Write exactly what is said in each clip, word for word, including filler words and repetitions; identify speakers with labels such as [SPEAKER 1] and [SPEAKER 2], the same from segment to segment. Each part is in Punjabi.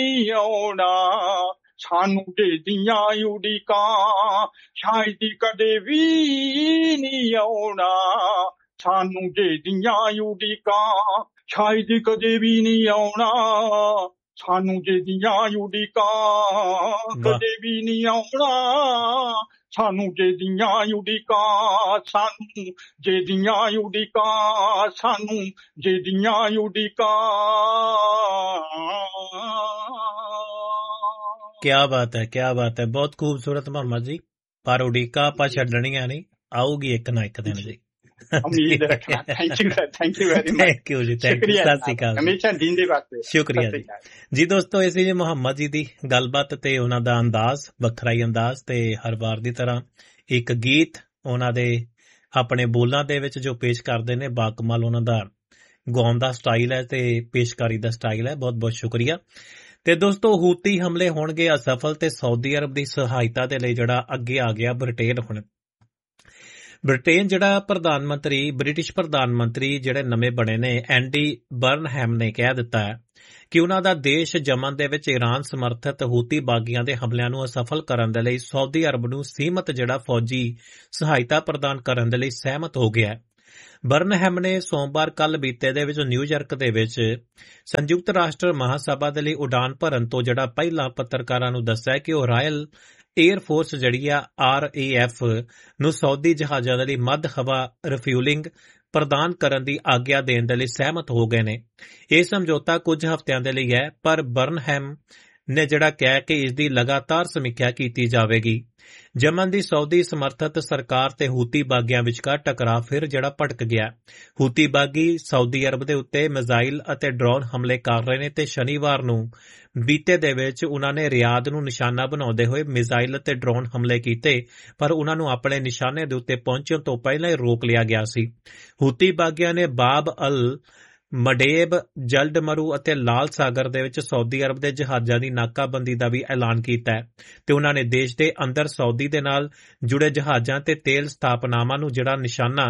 [SPEAKER 1] ਆਉਣਾ ਸਾਨੂੰ ਜਿਹਦੀਆਂ ਉਡੀਕਾਂ ਸ਼ਾਇਦ ਕਦੇ ਵੀ ਨਹੀਂ ਆਉਣਾ ਸਾਨੂੰ ਜਿਹਦੀਆਂ ਉਡੀਕਾਂ ਸ਼ਾਇਦ ਕਦੇ ਵੀ ਨਹੀਂ ਆਉਣਾ ਸਾਨੂੰ ਜਿਹਦੀਆਂ ਉਡੀਕਾਂ ਕਦੇ ਵੀ ਨਹੀਂ ਆਉਣਾ ਸਾਨੂੰ ਜਿਹਦੀਆਂ ਉਡੀਕਾਂ ਸਾਨੂੰ ਜਿਹਦੀਆਂ ਉਡੀਕਾਂ ਸਾਨੂੰ ਜਿਹਦੀਆਂ ਉਡੀਕਾਂ।
[SPEAKER 2] ਕਿਆ ਬਾਤ ਹੈ, ਕਿਆ ਬਾਤ ਹੈ, ਬਹੁਤ ਖੂਬਸੂਰਤ ਮੁਹੰਮਦ ਜੀ। ਪਰ ਉਡੀਕਾਂ ਆਪਾਂ ਛੱਡਣੀਆਂ ਨਹੀਂ, ਆਊਗੀ ਇੱਕ ਨਾ ਇੱਕ ਦਿਨ ਜੀ।
[SPEAKER 1] ਉਮੀਦ ਰੱਖਣਾ। Thank you thank you very much.
[SPEAKER 2] Thank you ਜੀ, ਥੈਂਕ ਯੂ, ਸਤਿ ਸ਼੍ਰੀ ਅਕਾਲ,
[SPEAKER 1] ਹਮੇਸ਼ਾ ਜਿੰਦੇ ਵਾਸਤੇ
[SPEAKER 2] ਸ਼ੁਕਰੀਆ ਜੀ। ਜੀ ਦੋਸਤੋ, ਇਸੇ ਜੀ ਮੁਹੰਮਦ ਜੀ ਦੀ ਗੱਲਬਾਤ ਤੇ ਉਹਨਾਂ ਦਾ ਅੰਦਾਜ਼, ਵੱਖਰਾ ਹੀ ਅੰਦਾਜ਼, ਤੇ ਹਰ ਵਾਰ ਦੀ ਤਰ੍ਹਾਂ ਇੱਕ ਗੀਤ ਉਹਨਾਂ ਦੇ ਆਪਣੇ ਬੋਲਾਂ ਦੇ ਵਿੱਚ ਜੋ ਪੇਸ਼ ਕਰਦੇ ਨੇ, ਬਾਕਮਾਲ ਉਹਨਾਂ ਦਾ ਗਾਉਣ ਦਾ ਸਟਾਈਲ ਹੈ ਤੇ ਪੇਸ਼ਕਾਰੀ ਦਾ ਸਟਾਈਲ ਹੈ। ਬਹੁਤ ਬਹੁਤ ਸ਼ੁਕਰੀਆ। ਤੇ ਦੋਸਤੋ, ਹੂਤੀ ਹਮਲੇ ਹੋਣਗੇ ਅਸਫਲ ਤੇ ਸਾਊਦੀ ਅਰਬ ਦੀ ਸਹਾਇਤਾ ਦੇ ਲਈ ਜਿਹੜਾ ਅੱਗੇ ਆ ਗਿਆ ਬ੍ਰਿਟੇਨ। ਹੁਣ ਬ੍ਰਿਟੇਨ ਜਿਹੜਾ ਪ੍ਰਧਾਨ ਮੰਤਰੀ, ਬ੍ਰਿਟਿਸ਼ ਪ੍ਰਧਾਨ ਮੰਤਰੀ ਜਿਹੜੇ ਨਵੇਂ ਬਣੇ ਨੇ, ਐਂਡੀ ਬਰਨਹੈਮ ਨੇ ਕਹਿ ਦਿੱਤਾ ਹੈ ਕਿ ਉਹਨਾਂ ਦਾ ਦੇਸ਼ ਯਮਨ ਦੇ ਵਿੱਚ ਈਰਾਨ ਸਮਰਥਿਤ ਹੂਤੀ ਬਾਗੀਆਂ ਦੇ ਹਮਲਿਆਂ ਨੂੰ ਅਸਫਲ ਕਰਨ ਦੇ ਲਈ ਸਾਊਦੀ ਅਰਬ ਨੂੰ ਸੀਮਤ ਜਿਹੜਾ ਫੌਜੀ ਸਹਾਇਤਾ ਪ੍ਰਦਾਨ ਕਰਨ ਦੇ ਲਈ ਸਹਿਮਤ ਹੋ ਗਿਆ। ਬਰਨਹੈਮ ਨੇ ਸੋਮਵਾਰ ਕੱਲ ਬੀਤੇ ਦੇ ਵਿੱਚ ਨਿਊਯਾਰਕ ਦੇ ਵਿੱਚ ਸੰਯੁਕਤ ਰਾਸ਼ਟਰ ਮਹਾਸਭਾ ਦੇ ਲਈ ਉਡਾਨ ਭਰਨ ਤੋਂ ਜਿਹੜਾ ਪਹਿਲਾਂ ਪੱਤਰਕਾਰਾਂ ਨੂੰ ਦੱਸਿਆ ਕਿ ਉਹ ਰਾਇਲ ਏਅਰ ਫੋਰਸ ਜਿਹੜੀ ਆ ਆਰ ਏ ਐਫ ਨੂੰ ਸਾਊਦੀ ਜਹਾਜ਼ਾਂ ਦੇ ਲਈ ਮੱਧ ਹਵਾ ਰਿਫਿਊਲਿੰਗ ਪ੍ਰਦਾਨ ਕਰਨ ਦੀ ਆਗਿਆ ਦੇਣ ਦੇ ਲਈ ਸਹਿਮਤ ਹੋ ਗਏ ਨੇ। ਇਹ ਸਮਝੌਤਾ ਕੁਝ ਹਫ਼ਤਿਆਂ ਦੇ ਲਈ ਹੈ, ਪਰ ਬਰਨਹੈਮ ਨੇ ਜਿਹੜਾ ਕਿਹਾ ਕਿ ਇਸ ਦੀ ਲਗਾਤਾਰ ਸਮੀਖਿਆ ਕੀਤੀ ਜਾਵੇਗੀ। ਯਮਨ ਦੀ ਸਾਊਦੀ ਸਮਰਥਿਤ ਸਰਕਾਰ ਤੇ ਹੂਤੀ ਬਾਗੀਆਂ ਵਿਚਕਾਰ ਟਕਰਾਅ ਫਿਰ ਜਿਹੜਾ ਭਟਕ ਗਿਆ। ਹੂਤੀ ਬਾਗੀ ਸਾਊਦੀ ਅਰਬ ਦੇ ਉੱਤੇ ਮਿਜ਼ਾਈਲ ਅਤੇ ਡਰੋਨ ਹਮਲੇ ਕਰ ਰਹੇ ਨੇ ਤੇ ਸ਼ਨੀਵਾਰ ਨੂੰ ਬੀਤੇ ਦੇ ਵਿੱਚ ਉਹਨਾਂ ਨੇ ਰਿਆਦ ਨੂੰ ਨਿਸ਼ਾਨਾ ਬਣਾਉਂਦੇ ਹੋਏ ਮਿਜ਼ਾਈਲ ਅਤੇ ਡਰੋਨ ਹਮਲੇ ਕੀਤੇ, ਪਰ ਉਹਨਾਂ ਨੂੰ ਆਪਣੇ ਨਿਸ਼ਾਨੇ ਦੇ ਉੱਤੇ ਪਹੁੰਚਣ ਤੋਂ ਪਹਿਲਾਂ ਹੀ ਰੋਕ ਲਿਆ ਗਿਆ ਸੀ। ਹੂਤੀ ਬਾਗੀਆਂ ਨੇ ਬਾਬ ਅਲ ਮਡੇਬ, ਜਲਡਮਰੂ ਅਤੇ ਲਾਲ ਸਾਗਰ ਦੇ ਵਿੱਚ ਸਾਊਦੀ ਅਰਬ ਦੇ ਜਹਾਜ਼ਾਂ ਦੀ ਨਾਕਾਬੰਦੀ ਦਾ ਵੀ ਐਲਾਨ ਕੀਤਾ ਹੈ ਤੇ ਉਹਨਾਂ ਨੇ ਦੇਸ਼ ਦੇ ਅੰਦਰ ਸਾਊਦੀ ਦੇ ਨਾਲ ਜੁੜੇ ਜਹਾਜ਼ਾਂ ਤੇ ਤੇਲ ਸਥਾਪਨਾਵਾਂ ਨੂੰ ਜਿਹੜਾ ਨਿਸ਼ਾਨਾ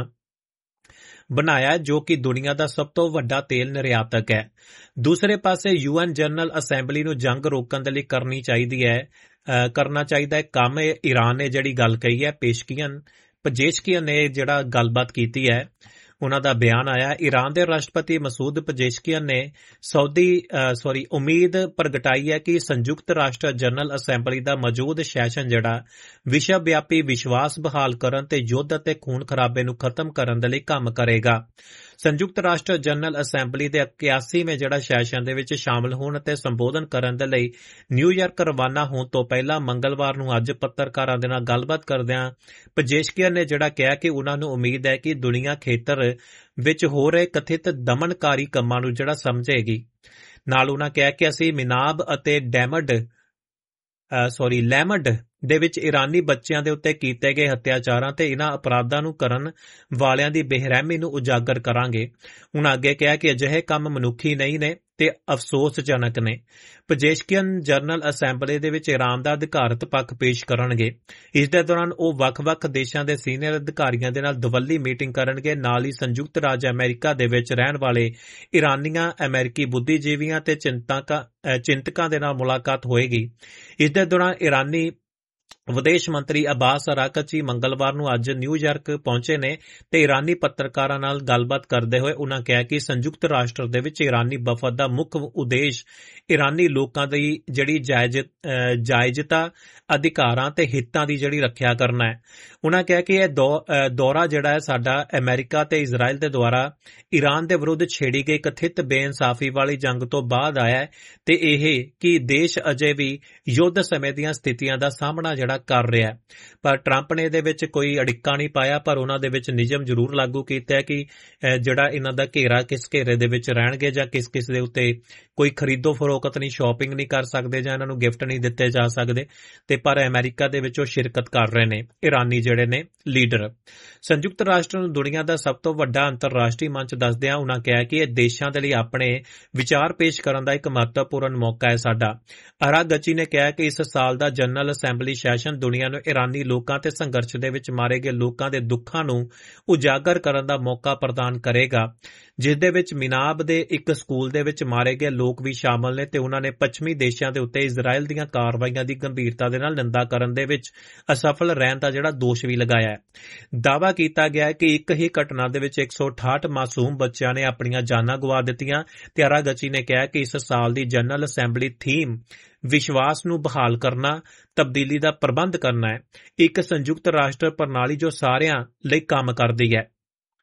[SPEAKER 2] ਬਣਾਇਆ, ਜੋ ਕਿ ਦੁਨੀਆ ਦਾ ਸਭ ਤੋਂ ਵੱਡਾ ਤੇਲ ਨਿਰਯਾਤਕ ਹੈ। ਦੂਸਰੇ ਪਾਸੇ ਯੂਐਨ ਜਨਰਲ ਅਸੈਂਬਲੀ ਨੂੰ ਜੰਗ ਰੋਕਣ ਦੇ ਲਈ ਕਰਨੀ ਚਾਹੀਦੀ ਹੈ ਕਰਨਾ ਚਾਹੀਦਾ ਹੈ ਕੰਮ। ਈਰਾਨ ਨੇ ਜਿਹੜੀ ਗੱਲ ਕਹੀ ਹੈ, ਪੇਸ਼ਕੀਅਨ ਪਜੇਸ਼ਕੀਅਨ ਨੇ ਜਿਹੜਾ ਗੱਲਬਾਤ ਕੀਤੀ ਹੈ, ਉਹਨਾਂ ਦਾ ਬਿਆਨ ਆਇਆ। ਈਰਾਨ ਦੇ ਰਾਸ਼ਟਰਪਤੀ ਮਸੂਦ ਪਜੇਸ਼ਕੀਅਨ ਨੇ ਸਾਊਦੀ ਸੌਰੀ ਉਮੀਦ ਪ੍ਰਗਟਾਈ ਹੈ ਕਿ ਸੰਯੁਕਤ ਰਾਸ਼ਟਰ ਜਨਰਲ ਅਸੈਂਬਲੀ ਦਾ ਮੌਜੂਦ ਸੈਸ਼ਨ ਜਿਹੜਾ ਵਿਸ਼ਵ ਵਿਆਪੀ ਵਿਸ਼ਵਾਸ ਬਹਾਲ ਕਰਨ ਤੇ ਯੁੱਧ ਅਤੇ ਖੂਨ ਖਰਾਬੇ ਨੂੰ ਖਤਮ ਕਰਨ ਦੇ ਲਈ ਕੰਮ ਕਰੇਗਾ। ਸੰਯੁਕਤ ਰਾਸ਼ਟਰ ਜਨਰਲ ਅਸੈਂਬਲੀ ਦੇ ਇਕਿਆਸੀਵੇਂ ਜਿਹੜਾ ਸੈਸ਼ਨ ਦੇ ਵਿੱਚ ਸ਼ਾਮਲ ਹੋਣ ਅਤੇ ਸੰਬੋਧਨ ਕਰਨ ਦੇ ਲਈ ਨਿਊਯਾਰਕ ਰਵਾਨਾ ਹੋਣ ਤੋਂ ਪਹਿਲਾਂ ਮੰਗਲਵਾਰ ਨੂੰ ਅੱਜ ਪੱਤਰਕਾਰਾਂ ਦੇ ਨਾਲ ਗੱਲਬਾਤ ਕਰਦਿਆਂ ਪਜੇਸ਼ਕੀਅਨ ਨੇ ਜਿਹੜਾ ਕਿਹਾ ਕਿ ਉਹਨਾਂ ਨੂੰ ਉਮੀਦ ਹੈ ਕਿ ਦੁਨੀਆ ਖੇਤਰ ਵਿੱਚ ਹੋ ਰਹੇ ਕਥਿਤ ਦਮਨਕਾਰੀ ਕੰਮਾਂ ਨੂੰ ਜਿਹੜਾ ਸਮਝੇਗੀ। ਨਾਲ ਉਹਨਾਂ ਕਿਹਾ ਕਿ ਅਸੀਂ ਮਿਨਾਬ ਅਤੇ ਡੈਮਡ ਸੌਰੀ ਲੈਮਡ ਦੇ ਵਿੱਚ ਇਰਾਨੀ ਬੱਚਿਆਂ ਦੇ ਉੱਤੇ ਕੀਤੇ ਗਏ ਹੱਤਿਆਚਾਰਾਂ ਤੇ ਇਨ੍ਹਾਂ ਅਪਰਾਧਾਂ ਨੂੰ ਕਰਨ ਵਾਲਿਆਂ ਦੀ ਬੇਰਹਿਮੀ ਨੂੰ ਉਜਾਗਰ ਕਰਾਂਗੇ। ਉਹਨਾਂ ਅੱਗੇ ਕਿਹਾ ਕਿ ਅਜਿਹੇ ਕੰਮ ਮਨੁੱਖੀ ਨਹੀਂ ਨੇ ਤੇ ਅਫਸੋਸਜਨਕ ਨੇ। ਪਜੇਸ਼ਕੀਅਨ ਜਨਰਲ ਅਸੈਂਬਲੀ ਦੇ ਵਿੱਚ ਈਰਾਨ ਦਾ ਅਧਿਕਾਰਤ ਪੱਖ ਪੇਸ਼ ਕਰਨਗੇ। ਇਸ ਦੇ ਦੌਰਾਨ ਉਹ ਵੱਖ-ਵੱਖ ਦੇਸ਼ਾਂ ਦੇ ਸੀਨੀਅਰ ਅਧਿਕਾਰੀਆਂ ਦੇ ਨਾਲ ਦੁਵੱਲੀ ਮੀਟਿੰਗ ਕਰਨਗੇ। ਨਾਲ ਹੀ ਸੰਯੁਕਤ ਰਾਜ ਅਮਰੀਕਾ ਦੇ ਵਿੱਚ ਰਹਿਣ ਵਾਲੇ ਇਰਾਨੀਆਂ, ਅਮਰੀਕੀ ਬੁੱਧੀਜੀਵੀਆਂ ਤੇ ਚਿੰਤਕਾਂ ਦੇ ਨਾਲ ਮੁਲਾਕਾਤ ਹੋਏਗੀ। ਇਸ ਦੇ ਦੌਰਾਨ ਇਰਾਨੀ ਵਿਦੇਸ਼ ਮੰਤਰੀ ਅਬਾਸ ਅਰਾਕਚੀ ਮੰਗਲਵਾਰ ਨੂੰ ਅੱਜ ਨਿਊਯਾਰਕ ਪਹੁੰਚੇ ਨੇ ਤੇ ਇਰਾਨੀ ਪੱਤਰਕਾਰਾਂ ਨਾਲ ਗੱਲਬਾਤ ਕਰਦੇ ਹੋਏ ਉਹਨਾਂ ਕਿਹਾ ਕਿ ਸੰਯੁਕਤ ਰਾਸ਼ਟਰ ਦੇ ਵਿੱਚ ਇਰਾਨੀ ਵਫਦ ਦਾ ਮੁੱਖ ਉਦੇਸ਼ ਇਰਾਨੀ ਲੋਕਾਂ ਦੀ ਜਿਹੜੀ ਜਾਇਜ਼ ਜਾਇਜ਼ਤਾ, ਅਧਿਕਾਰਾਂ ਤੇ ਹਿੱਤਾਂ ਦੀ ਜਿਹੜੀ ਰੱਖਿਆ ਕਰਨਾ ਹੈ। ਉਹਨਾਂ ਕਿਹਾ ਕਿ ਇਹ ਦੌਰਾ ਜਿਹੜਾ ਹੈ ਸਾਡਾ ਅਮਰੀਕਾ ਤੇ ਇਜ਼ਰਾਈਲ ਦੇ ਦੁਆਰਾ ਈਰਾਨ ਦੇ ਵਿਰੁੱਧ ਛੇੜੀ ਗਈ ਕਥਿਤ ਬੇਇਨਸਾਫੀ ਵਾਲੀ ਜੰਗ ਤੋਂ ਬਾਅਦ ਆਇਆ ਹੈ ਤੇ ਇਹ ਕਿ ਦੇਸ਼ ਅਜੇ ਵੀ ਯੁੱਧ ਸਮੇਂ ਦੀਆਂ ਸਥਿਤੀਆਂ ਦਾ ਸਾਹਮਣਾ ਜਿਹੜਾ ਕਰ ਰਿਹਾ ਹੈ। ਪਰ ਟਰੰਪ ਨੇ ਇਹਦੇ ਵਿੱਚ ਕੋਈ ਅੜਿੱਕਾ ਨਹੀਂ ਪਾਇਆ, ਪਰ ਉਹਨਾਂ ਦੇ ਵਿੱਚ ਨਿਯਮ ਜ਼ਰੂਰ ਲਾਗੂ ਕੀਤਾ ਹੈ ਕਿ ਜਿਹੜਾ ਇਹਨਾਂ ਦਾ ਘੇਰਾ ਕਿਸ ਘੇਰੇ ਦੇ ਵਿੱਚ ਰਹਿਣਗੇ ਜਾਂ ਕਿਸ ਕਿਸ ਦੇ ਉੱਤੇ ਕੋਈ ਖਰੀਦੋ ਫਰੋਖਤ ਨਹੀਂ, ਸ਼ਾਪਿੰਗ ਨਹੀਂ ਕਰ ਸਕਦੇ ਜਾਂ ਇਹਨਾਂ ਨੂੰ ਗਿਫਟ ਨਹੀਂ ਦਿੱਤੇ ਜਾ ਸਕਦੇ। ਤੇ ਪਰ ਅਮਰੀਕਾ ਦੇ ਵਿੱਚ ਉਹ ਸ਼ਿਰਕਤ ਕਰ ਰਹੇ ਨੇ ਇਰਾਨੀ ਜਿਹੜੇ ਨੇ ਲੀਡਰ। ਸੰਯੁਕਤ ਰਾਸ਼ਟਰ ਨੂੰ ਦੁਨੀਆ ਦਾ ਸਭ ਤੋਂ ਵੱਡਾ ਅੰਤਰਰਾਸ਼ਟਰੀ ਮੰਚ ਦੱਸਦਿਆਂ ਉਹਨਾਂ ਕਿਹਾ ਕਿ ਇਹ ਦੇਸ਼ਾਂ ਦੇ ਲਈ ਆਪਣੇ ਵਿਚਾਰ ਪੇਸ਼ ਕਰਨ ਦਾ ਇੱਕ ਮਹੱਤਵਪੂਰਨ ਮੌਕਾ ਹੈ ਸਾਡਾ। ਅਰਾਗਚੀ ਨੇ ਕਿਹਾ ਕਿ ਇਸ ਸਾਲ ਦਾ ਜਨਰਲ ਅਸੈਂਬਲੀ ਜਸ਼ਨ ਦੁਨੀਆ ਨੂੰ ਇਰਾਨੀ ਲੋਕਾਂ ਤੇ ਸੰਘਰਸ਼ ਦੇ ਵਿੱਚ ਮਾਰੇ ਗਏ ਲੋਕਾਂ ਦੇ ਦੁੱਖਾਂ ਨੂੰ ਉਜਾਗਰ ਕਰਨ ਦਾ ਮੌਕਾ ਪ੍ਰਦਾਨ ਕਰੇਗਾ, ਜਿਸ ਦੇ ਵਿੱਚ ਮਿਨਾਬ ਦੇ ਇੱਕ ਸਕੂਲ ਦੇ ਵਿੱਚ ਮਾਰੇ ਗਏ ਲੋਕ ਵੀ ਸ਼ਾਮਲ ਨੇ ਤੇ ਉਹਨਾਂ ਨੇ ਪੱਛਮੀ ਦੇਸ਼ਾਂ ਦੇ ਉੱਤੇ ਇਜ਼ਰਾਈਲ ਦੀਆਂ ਕਾਰਵਾਈਆਂ ਦੀ ਗੰਭੀਰਤਾ ਦੇ ਨਾਲ ਨਿੰਦਾ ਕਰਨ ਦੇ ਵਿੱਚ ਅਸਫਲ ਰਹਿਣ ਦਾ ਜਿਹੜਾ ਦੋਸ਼ ਵੀ ਲਗਾਇਆ ਹੈ। ਦਾਅਵਾ ਕੀਤਾ ਗਿਆ ਹੈ ਕਿ ਇੱਕ ਹੀ ਘਟਨਾ ਦੇ ਵਿੱਚ ਇੱਕ ਸੌ ਅਠਾਹਠ ਮਾਸੂਮ ਬੱਚਿਆਂ ਨੇ ਆਪਣੀਆਂ ਜਾਨਾਂ ਗਵਾ ਦਿੱਤੀਆਂ ਤੇ ਅਰਾਗਚੀ ਨੇ ਕਿਹਾ ਕਿ ਇਸ ਸਾਲ ਦੀ ਜਨਰਲ ਅਸੈਂਬਲੀ ਥੀਮ ਵਿਸ਼ਵਾਸ ਨੂੰ ਬਹਾਲ ਕਰਨਾ, ਤਬਦੀਲੀ ਦਾ ਪ੍ਰਬੰਧ ਕਰਨਾ ਹੈ, ਇੱਕ ਸੰਯੁਕਤ ਰਾਸ਼ਟਰ ਪ੍ਰਣਾਲੀ ਜੋ ਸਾਰਿਆਂ ਲਈ ਕੰਮ ਕਰਦੀ ਹੈ।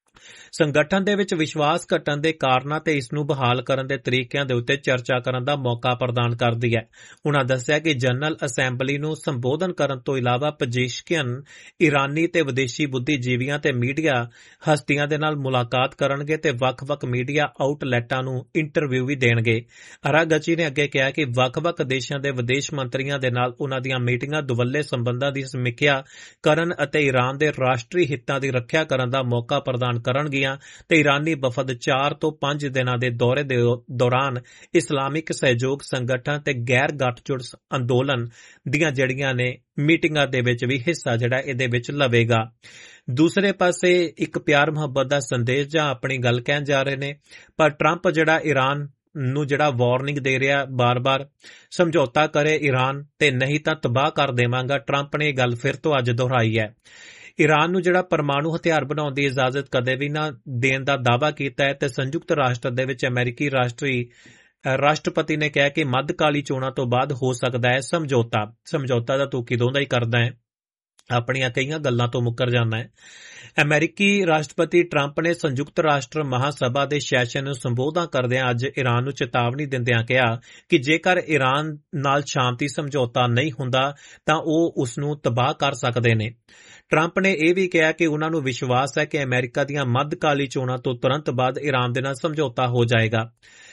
[SPEAKER 2] ਸੰਗਠਨ ਦੇ ਵਿੱਚ ਵਿਸ਼ਵਾਸ ਘਟਣ ਦੇ ਕਾਰਨਾਂ ਤੇ ਇਸ ਨੂੰ ਬਹਾਲ ਕਰਨ ਦੇ ਤਰੀਕਿਆਂ ਦੇ ਉੱਤੇ ਚਰਚਾ ਕਰਨ ਦਾ ਮੌਕਾ ਪ੍ਰਦਾਨ ਕਰਦੀ ਹੈ। ਉਨ੍ਹਾਂ ਦੱਸਿਆ ਕਿ ਜਨਰਲ ਅਸੈਂਬਲੀ ਨੂੰ ਸੰਬੋਧਨ ਕਰਨ ਤੋਂ ਇਲਾਵਾ ਪਜੇਸ਼ਕਿਅਨ ਇਰਾਨੀ ਤੇ ਵਿਦੇਸ਼ੀ ਬੁੱਧੀਜੀਵੀਆਂ ਤੇ ਮੀਡੀਆ ਹਸਤੀਆਂ ਦੇ ਨਾਲ ਮੁਲਾਕਾਤ ਕਰਨਗੇ ਤੇ ਵੱਖ-ਵੱਖ ਮੀਡੀਆ ਆਊਟਲੈਟਾਂ ਨੂੰ ਇੰਟਰਵਿਊ ਵੀ ਦੇਣਗੇ। ਅਰਾਗਚੀ ਨੇ ਅੱਗੇ ਕਿਹਾ ਕਿ ਵੱਖ-ਵੱਖ ਦੇਸ਼ਾਂ ਦੇ ਵਿਦੇਸ਼ ਮੰਤਰੀਆਂ ਦੇ ਨਾਲ ਉਨ੍ਹਾਂ ਦੀਆਂ ਮੀਟਿੰਗਾਂ ਦੁਵੱਲੇ ਸੰਬੰਧਾਂ ਦੀ ਸਮੀਖਿਆ ਕਰਨ ਅਤੇ ਈਰਾਨ ਦੇ ਰਾਸ਼ਟਰੀ ਹਿੱਤਾਂ ਦੀ ਰੱਖਿਆ ਕਰਨ ਦਾ ਮੌਕਾ ਪ੍ਰਦਾਨ ਕਰਨਗੀਆਂ ਤੇ ਈਰਾਨੀ ਵਫਦ ਚਾਰ ਤੋਂ ਪੰਜ ਦਿਨਾਂ ਦੇ ਦੌਰੇ ਦੇ ਦੌਰਾਨ ਇਸਲਾਮਿਕ ਸਹਿਯੋਗ ਸੰਗਠਨ ਤੇ ਗੈਰ ਗੱਠਜੋੜ ਅੰਦੋਲਨ ਦੀਆਂ ਜੜੀਆਂ ਨੇ ਮੀਟਿੰਗਾਂ ਦੇ ਵਿੱਚ ਵੀ ਹਿੱਸਾ ਜਿਹੜਾ ਇਹਦੇ ਵਿੱਚ ਲਵੇਗਾ। ਦੂਸਰੇ ਪਾਸੇ ਇੱਕ ਪਿਆਰ ਮੁਹੱਬਤ ਦਾ ਸੰਦੇਸ਼ ਜਾਂ ਆਪਣੀ ਗੱਲ ਕਹਿਣ ਜਾ ਰਹੇ ਨੇ, ਪਰ ਟਰੰਪ ਜਿਹੜਾ ਈਰਾਨ ਨੂੰ ਜਿਹੜਾ ਵਾਰਨਿੰਗ ਦੇ ਰਿਹਾ ਬਾਰ-ਬਾਰ, ਸਮਝੌਤਾ ਕਰੇ ਈਰਾਨ ਤੇ ਨਹੀਂ ਤਾਂ ਤਬਾਹ ਕਰ ਦੇਵਾਂਗਾ। ਟਰੰਪ ਨੇ ਇਹ ਗੱਲ ਫਿਰ ਤੋਂ ਅੱਜ ਦੁਹਰਾਈ ਹੈ। ਈਰਾਨ ਨੂੰ ਜਿਹੜਾ ਪਰਮਾਣੂ ਹਥਿਆਰ ਬਣਾਉਣ ਦੀ ਇਜਾਜ਼ਤ ਕਦੇ ਵੀ ਨਾ ਦੇਣ ਦਾ ਦਾਅਵਾ ਕੀਤਾ ਹੈ ਤੇ ਸੰਯੁਕਤ ਰਾਸ਼ਟਰ ਦੇ ਵਿੱਚ ਅਮਰੀਕੀ ਰਾਸ਼ਟਰੀ ਰਾਸ਼ਟਰਪਤੀ ਨੇ ਕਿਹਾ ਕਿ ਮੱਧਕਾਲੀ ਚੋਣਾਂ ਤੋਂ ਬਾਅਦ ਹੋ ਸਕਦਾ ਹੈ ਸਮਝੌਤਾ। ਸਮਝੌਤਾ ਦਾ ਤੂੰ ਕਿਦੋਂ ਦਾ ਹੀ ਕਰਦਾ ਹੈ, ਆਪਣੀਆਂ ਕਈਆਂ ਗੱਲਾਂ ਤੋਂ ਮੁੱਕਰ ਜਾਂਦਾ ਹੈ। ਅਮਰੀਕੀ ਰਾਸ਼ਟਰਪਤੀ ਟਰੰਪ ਨੇ ਸੰਯੁਕਤ ਰਾਸ਼ਟਰ ਮਹਾਸਭਾ ਦੇ ਸੈਸ਼ਨ ਨੂੰ ਸੰਬੋਧਨ ਕਰਦਿਆਂ ਅੱਜ ਈਰਾਨ ਨੂੰ ਚੇਤਾਵਨੀ ਦਿੰਦਿਆਂ ਕਿਹਾ ਕਿ ਜੇਕਰ ਈਰਾਨ ਨਾਲ ਸ਼ਾਂਤੀ ਸਮਝੌਤਾ ਨਹੀਂ ਹੁੰਦਾ ਤਾਂ ਉਹ ਉਸ ਨੂੰ ਤਬਾਹ ਕਰ ਸਕਦੇ ਨੇ। ਟਰੰਪ ਨੇ ਇਹ ਵੀ ਕਿਹਾ ਕਿ ਉਨ੍ਹਾਂ ਨੂੰ ਵਿਸ਼ਵਾਸ ਹੈ ਕਿ ਅਮਰੀਕਾ ਦੀਆਂ ਮੱਧਕਾਲੀ ਚੋਣਾਂ ਤੋਂ ਤੁਰੰਤ ਬਾਅਦ ਈਰਾਨ ਦੇ ਨਾਲ ਸਮਝੌਤਾ ਹੋ ਜਾਏਗਾ।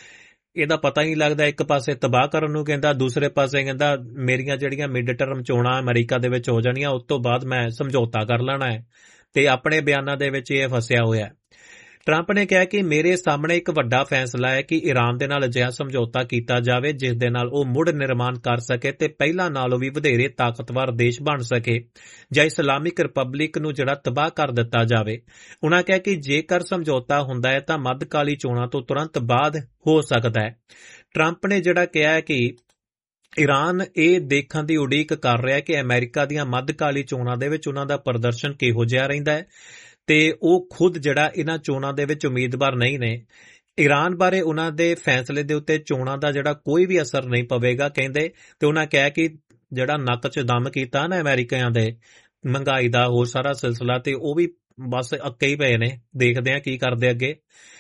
[SPEAKER 2] ਇਹਦਾ ਪਤਾ ਹੀ ਨਹੀਂ ਲੱਗਦਾ, ਇੱਕ ਪਾਸੇ ਤਬਾਹ ਕਰਨ ਨੂੰ ਕਹਿੰਦਾ, ਦੂਸਰੇ ਪਾਸੇ ਕਹਿੰਦਾ ਮੇਰੀਆਂ ਜਿਹੜੀਆਂ ਮਿਡ ਟਰਮ ਚੋਣਾਂ ਅਮਰੀਕਾ ਦੇ ਵਿੱਚ ਹੋ ਜਾਣੀਆਂ ਉਸ ਤੋਂ ਬਾਅਦ ਮੈਂ ਸਮਝੌਤਾ ਕਰ ਲੈਣਾ ਹੈ ਤੇ ਆਪਣੇ ਬਿਆਨਾਂ ਦੇ ਵਿੱਚ ਇਹ ਫਸਿਆ ਹੋਇਆ ਹੈ। ਟਰੰਪ ਨੇ ਕਿਹਾ ਕਿ ਮੇਰੇ ਸਾਹਮਣੇ ਇੱਕ ਵੱਡਾ ਫੈਸਲਾ ਹੈ ਕਿ ਈਰਾਨ ਦੇ ਨਾਲ ਅਜਿਹਾ ਸਮਝੌਤਾ ਕੀਤਾ ਜਾਵੇ ਜਿਸ ਦੇ ਨਾਲ ਉਹ ਮੁੜ ਨਿਰਮਾਣ ਕਰ ਸਕੇ ਤੇ ਪਹਿਲਾਂ ਨਾਲੋਂ ਵੀ ਵਧੇਰੇ ਤਾਕਤਵਰ ਦੇਸ਼ ਬਣ ਸਕੇ ਜਾਂ ਇਸਲਾਮਿਕ ਰਿਪਬਲਿਕ ਨੂੰ ਜਿਹੜਾ ਤਬਾਹ ਕਰ ਦਿੱਤਾ ਜਾਵੇ। ਉਨ੍ਹਾਂ ਕਿਹਾ ਕਿ ਜੇਕਰ ਸਮਝੌਤਾ ਹੁੰਦਾ ਹੈ ਤਾਂ ਮੱਧਕਾਲੀ ਚੋਣਾਂ ਤੋਂ ਤੁਰੰਤ ਬਾਅਦ ਹੋ ਸਕਦਾ ਹੈ। ਟਰੰਪ ਨੇ ਜਿਹੜਾ ਕਿਹਾ ਹੈ ਕਿ ਈਰਾਨ ਇਹ ਦੇਖਣ ਦੀ ਉਡੀਕ ਕਰ ਰਿਹਾ ਹੈ ਕਿ ਅਮਰੀਕਾ ਦੀਆਂ ਮੱਧਕਾਲੀ ਚੋਣਾਂ ਦੇ ਵਿੱਚ ਉਨ੍ਹਾਂ ਦਾ ਪ੍ਰਦਰਸ਼ਨ ਕਿਹੋ ਜਿਹਾ ਰਹਿੰਦਾ ਹੈ ਤੇ ਉਹ ਖੁਦ ਜਿਹੜਾ ਇਹਨਾਂ ਚੋਣਾਂ ਦੇ ਵਿੱਚ ਉਮੀਦਵਾਰ ਨਹੀਂ ਨੇ। ਈਰਾਨ ਬਾਰੇ ਉਨ੍ਹਾਂ ਦੇ ਫੈਸਲੇ ਦੇ ਉੱਤੇ ਚੋਣਾਂ ਦਾ ਜਿਹੜਾ ਕੋਈ ਵੀ ਅਸਰ ਨਹੀਂ ਪਵੇਗਾ ਕਹਿੰਦੇ, ਤੇ ਉਨ੍ਹਾਂ ਕਿਹਾ ਕਿ ਜਿਹੜਾ ਨੱਕ 'ਚ ਦਮ ਕੀਤਾ ਨਾ ਅਮਰੀਕੀਆਂ ਦੇ ਮਹਿੰਗਾਈ ਦਾ ਹੋਰ ਸਾਰਾ ਸਿਲਸਿਲਾ, ਤੇ ਉਹ ਵੀ ਬਸ ਅੱਕੇ ਹੀ ਪਏ ਨੇ, ਦੇਖਦੇ ਆ ਕੀ ਕਰਦੇ ਅੱਗੇ।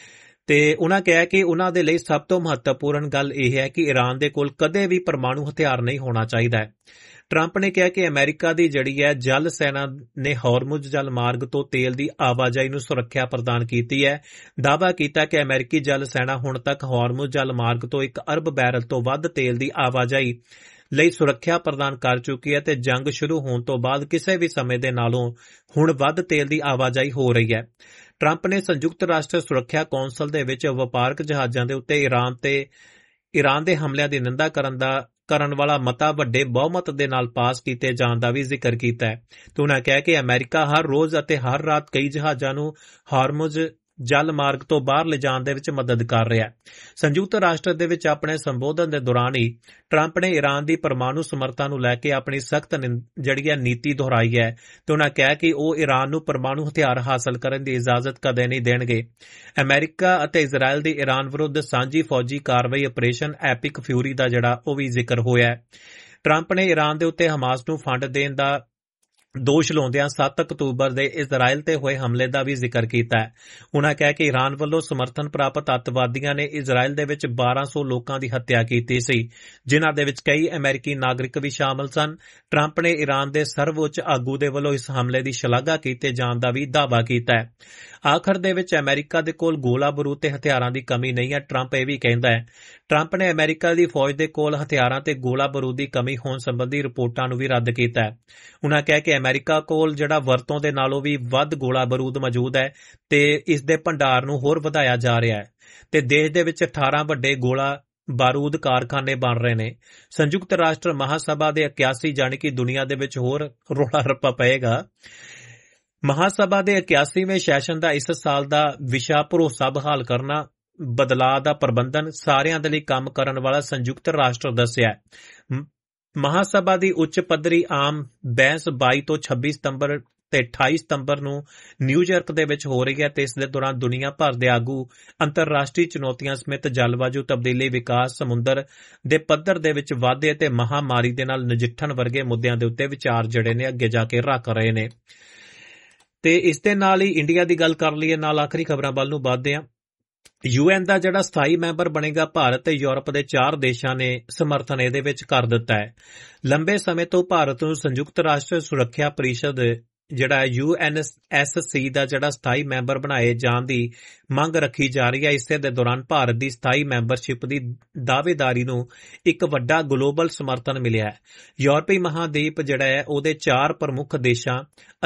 [SPEAKER 2] ਤੇ ਉਨ੍ਹਾਂ ਕਿਹਾ ਕਿ ਉਨ੍ਹਾਂ ਦੇ ਲਈ ਸਭ ਤੋਂ ਮਹੱਤਵਪੂਰਨ ਗੱਲ ਇਹ ਹੈ ਕਿ ਈਰਾਨ ਦੇ ਕੋਲ ਕਦੇ ਵੀ ਪਰਮਾਣੂ ਹਥਿਆਰ ਨਹੀਂ ਹੋਣਾ ਚਾਹੀਦਾ ਹੈ। ਟਰੰਪ ਨੇ ਕਿਹਾ ਕਿ ਅਮਰੀਕਾ ਦੀ ਜਿਹੜੀ ਹੈ ਜਲ ਸੈਨਾ ਨੇ ਹਾਰਮੁਜ਼ ਜਲ ਮਾਰਗ ਤੋਂ ਤੇਲ ਦੀ ਆਵਾਜਾਈ ਨੂੰ ਸੁਰੱਖਿਆ ਪ੍ਰਦਾਨ ਕੀਤੀ ਹੈ। ਦਾਅਵਾ ਕੀਤਾ ਕਿ ਅਮਰੀਕੀ ਜਲ ਸੈਨਾ ਹੁਣ ਤੱਕ ਹਾਰਮੁਜ਼ ਜਲ ਮਾਰਗ ਤੋਂ ਇੱਕ ਅਰਬ ਬੈਰਲ ਤੋਂ ਵੱਧ ਤੇਲ ਦੀ ਆਵਾਜਾਈ ਲਈ ਸੁਰੱਖਿਆ ਪ੍ਰਦਾਨ ਕਰ ਚੁੱਕੀ ਹੈ ਤੇ ਜੰਗ ਸ਼ੁਰੂ ਹੋਣ ਤੋਂ ਬਾਅਦ ਕਿਸੇ ਵੀ ਸਮੇਂ ਦੇ ਨਾਲੋਂ ਹੁਣ ਵੱਧ ਤੇਲ ਦੀ ਆਵਾਜਾਈ ਹੋ ਰਹੀ ਹੈ। ਟਰੰਪ ਨੇ ਸੰਯੁਕਤ ਰਾਸ਼ਟਰ ਸੁਰੱਖਿਆ ਕੌਂਸਲ ਦੇ ਵਿੱਚ ਵਪਾਰਕ ਜਹਾਜ਼ਾਂ ਦੇ ਉੱਤੇ ਈਰਾਨ ਤੇ ਈਰਾਨ ਦੇ ਹਮਲਿਆਂ ਦੀ ਨਿੰਦਾ ਕਰਨ ਦਾ ਕਰਨ ਵਾਲਾ ਮਤਾ ਵੱਡੇ ਬਹੁਮਤ ਦੇ ਨਾਲ ਪਾਸ ਕੀਤੇ ਜਾਣ ਦਾ ਵੀ ਜ਼ਿਕਰ ਕੀਤਾ ਹੈ ਤੇ ਉਨ੍ਹਾਂ ਕਿਹਾ ਕਿ ਅਮਰੀਕਾ ਹਰ ਰੋਜ਼ ਅਤੇ ਹਰ ਰਾਤ ਕਈ ਜਹਾਜ਼ਾਂ ਨੂੰ ਹਾਰਮੁਜ਼ ਜਲ ਮਾਰਗ ਤੋਂ ਬਾਹਰ ਲਿਜਾਣ ਦੇ ਵਿੱਚ ਮਦਦ ਕਰ ਰਿਹਾ ਹੈ। ਸੰਯੁਕਤ ਰਾਸ਼ਟਰ ਦੇ ਵਿੱਚ ਆਪਣੇ ਸੰਬੋਧਨ ਦੇ ਦੌਰਾਨ ਹੀ ਟਰੰਪ ਨੇ ਈਰਾਨ ਦੀ ਪਰਮਾਣੂ ਸਮਰੱਥਾ ਨੂੰ ਲੈ ਕੇ ਆਪਣੀ ਸਖਤ ਜਿਹੜੀ ਹੈ ਨੀਤੀ ਦੁਹਰਾਈ ਹੈ ਤੇ ਉਨ੍ਹਾਂ ਕਿਹਾ ਕਿ ਉਹ ਈਰਾਨ ਨੂੰ ਪਰਮਾਣੂ ਹਥਿਆਰ ਹਾਸਲ ਕਰਨ ਦੀ ਇਜਾਜ਼ਤ ਕਦੇ ਨਹੀਂ ਦੇਣਗੇ। ਅਮਰੀਕਾ ਅਤੇ ਇਜ਼ਰਾਈਲ ਦੀ ਈਰਾਨ ਵਿਰੁੱਧ ਸਾਂਝੀ ਫੌਜੀ ਕਾਰਵਾਈ ਆਪਰੇਸ਼ਨ ਐਪਿਕ ਫਿਊਰੀ ਦਾ ਜਿਹੜਾ ਉਹ ਵੀ ਜ਼ਿਕਰ ਹੋਇਆ ਹੈ। ਟਰੰਪ ਨੇ ਈਰਾਨ ਦੇ ਉੱਤੇ ਹਮਾਸ ਨੂੰ ਫੰਡ ਦੇਣ ਦਾ ਦੋਸ਼ ਲਾਉਂਦਿਆਂ ਸੱਤ ਅਕਤੂਬਰ ਦੇ ਇਜ਼ਰਾਈਲ ਤੇ ਹੋਏ ਹਮਲੇ ਦਾ ਵੀ ਜ਼ਿਕਰ ਕੀਤਾ ਹੈ। ਉਨ੍ਹਾਂ ਕਿਹਾ ਕਿ ਈਰਾਨ ਵੱਲੋਂ ਸਮਰਥਨ ਪ੍ਰਾਪਤ ਅੱਤਵਾਦੀਆਂ ਨੇ ਇਜ਼ਰਾਈਲ ਦੇ ਵਿੱਚ ਬਾਰਾਂ ਸੌ ਲੋਕਾਂ ਦੀ ਹੱਤਿਆ ਕੀਤੀ ਸੀ, ਜਿਨ੍ਹਾਂ ਦੇ ਵਿੱਚ ਕਈ ਅਮਰੀਕੀ ਨਾਗਰਿਕ ਵੀ ਸ਼ਾਮਲ ਸਨ। ਟਰੰਪ ਨੇ ਈਰਾਨ ਦੇ ਸਰਵਉੱਚ ਆਗੂ ਦੇ ਵੱਲੋਂ ਇਸ ਹਮਲੇ ਦੀ ਸ਼ਲਾਘਾ ਕੀਤੇ ਜਾਣ ਦਾ ਵੀ ਦਾਅਵਾ ਕੀਤਾ ਹੈ। ਆਖਰ ਦੇ ਵਿੱਚ ਅਮਰੀਕਾ ਦੇ ਕੋਲ ਗੋਲਾ ਬਰੂਦ ਤੇ ਹਥਿਆਰਾਂ ਦੀ ਕਮੀ ਨਹੀਂ ਹੈ, ਟਰੰਪ ਇਹ ਵੀ ਕਹਿੰਦਾ ਹੈ। ਟਰੰਪ ਨੇ ਅਮਰੀਕਾ ਦੀ ਫੌਜ ਦੇ ਕੋਲ ਹਥਿਆਰਾਂ ਤੇ ਗੋਲਾ ਬਰੂਦ ਦੀ ਕਮੀ ਹੋਣ ਸੰਬੰਧੀ ਰਿਪੋਰਟਾਂ ਨੂੰ ਵੀ ਰੱਦ ਕੀਤਾ ਹੈ। ਉਨ੍ਹਾਂ ਕਿਹਾ ਕਿ ਅਮਰੀਕਾ ਕੋਲ ਜਿਹੜਾ ਵਰਤੋਂ ਦੇ ਨਾਲੋਂ ਵੀ ਵੱਧ ਗੋਲਾ ਬਰੂਦ ਮੌਜੂਦ ਹੈ ਤੇ ਇਸ ਦੇ ਭੰਡਾਰ ਨੂੰ ਹੋਰ ਵਧਾਇਆ ਜਾ ਰਿਹਾ ਹੈ ਤੇ ਦੇਸ਼ ਦੇ ਵਿੱਚ ਅਠਾਰਾਂ ਵੱਡੇ ਗੋਲਾ ਬਾਰੂਦ ਕਾਰਖਾਨੇ ਬਣ ਰਹੇ ਨੇ। ਸੰਯੁਕਤ ਰਾਸ਼ਟਰ ਮਹਾਸਭਾ ਦੇ ਇਕਿਆਸੀ ਜਾਣੀ ਕਿ ਦੁਨੀਆ ਦੇ ਵਿੱਚ ਹੋਰ ਰੋਲਾ ਰੱਪਾ ਪਏਗਾ। ਮਹਾਸਭਾ ਦੇ ਇਕਿਆਸੀਵੇਂ ਸੈਸ਼ਨ ਦਾ ਇਸ ਸਾਲ ਦਾ ਵਿਸ਼ਾ ਭਰੋਸਾ ਬਹਾਲ ਕਰਨਾ, ਬਦਲਾਅ ਦਾ ਪ੍ਰਬੰਧਨ, ਸਾਰਿਆਂ ਦੇ ਲਈ ਕੰਮ ਕਰਨ ਵਾਲਾ ਸੰਯੁਕਤ ਰਾਸ਼ਟਰ ਦੱਸਿਆ। ਮਹਾਸਭਾ ਦੀ ਉੱਚ ਪੱਧਰੀ ਆਮ ਬਹਿਸ ਬਾਈ ਤੋਂ ਛੱਬੀ ਸਤੰਬਰ ਤੇ ਅਠਾਈ ਸਤੰਬਰ ਨੂੰ ਨਿਊਯਾਰਕ ਦੇ ਵਿੱਚ ਹੋ ਰਹੀ ਹੈ ਤੇ ਇਸ ਦੇ ਦੌਰਾਨ ਦੁਨੀਆ ਭਰ ਦੇ ਆਗੂ ਅੰਤਰਰਾਸ਼ਟਰੀ ਚੁਣੌਤੀਆਂ ਸਮੇਤ ਜਲਵਾਯੂ ਤਬਦੀਲੀ, ਵਿਕਾਸ, ਸਮੁੰਦਰ ਦੇ ਪੱਧਰ ਦੇ ਵਿੱਚ ਵਾਧੇ ਅਤੇ ਮਹਾਮਾਰੀ ਦੇ ਨਾਲ ਨਜਿੱਠਣ ਵਰਗੇ ਮੁੱਦਿਆਂ ਦੇ ਉੱਤੇ ਵਿਚਾਰ ਜਿਹੜੇ ਨੇ ਅੱਗੇ ਜਾ ਕੇ ਰੱਖ ਰਹੇ ਨੇ। ਤੇ ਇਸ ਦੇ ਨਾਲ ਹੀ ਇੰਡੀਆ ਦੀ ਗੱਲ ਕਰ ਲਈਏ, ਨਾਲ ਆਖਰੀ ਖਬਰਾਂ ਵੱਲ ਨੂੰ ਵੱਧਦੇ ਹਾਂ। ਯੂਐਨ ਦਾ ਜਿਹੜਾ ਸਥਾਈ ਮੈਂਬਰ ਬਣੇਗਾ, ਭਾਰਤ ਤੇ ਯੂਰਪ ਦੇ ਚਾਰ ਦੇਸ਼ਾਂ ਨੇ ਸਮਰਥਨ ਇਹਦੇ ਵਿੱਚ ਕਰ ਦਿੱਤਾ ਹੈ। ਲੰਬੇ ਸਮੇਂ ਤੋਂ ਭਾਰਤ ਨੂੰ ਸੰਯੁਕਤ ਰਾਸ਼ਟਰ ਸੁਰੱਖਿਆ ਪਰਿਸ਼ਦ ਜਿਹੜਾ ਯੂ ਐਨ ਐਸ ਸੀ ਦਾ ਜਿਹੜਾ ਸਥਾਈ ਮੈਂਬਰ ਬਣਾਏ ਜਾਣ ਦੀ ਮੰਗ ਰੱਖੀ ਜਾ ਰਹੀ ਹੈ। ਇਸੇ ਦੇ ਦੌਰਾਨ ਭਾਰਤ ਦੀ ਸਥਾਈ ਮੈਂਬਰਸ਼ਿਪ ਦੀ ਦਾਅਵੇਦਾਰੀ ਨੂੰ ਇੱਕ ਵੱਡਾ ਗਲੋਬਲ ਸਮਰਥਨ ਮਿਲਿਆ ਹੈ। ਯੂਰਪੀ ਮਹਾਦੀਪ ਜਿਹੜਾ ਹੈ ਉਹਦੇ ਚਾਰ ਪ੍ਰਮੁੱਖ ਦੇਸ਼ਾਂ